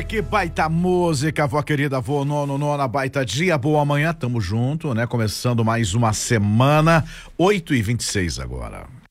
que baita música, vó querida, vó nona, baita dia, boa manhã, tamo junto, né? Começando mais uma semana, 8h26 agora.